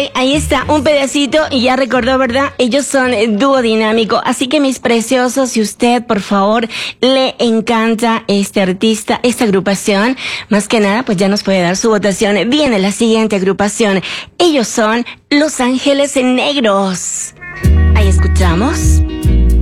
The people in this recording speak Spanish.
ahí está, un pedacito y ya recordó, ¿verdad? Ellos son dúo dinámico, así que mis preciosos, si usted, por favor, le encanta este artista, esta agrupación, más que nada, pues ya nos puede dar su votación. Viene la siguiente agrupación. Ellos son Los Ángeles Negros. Ahí escuchamos.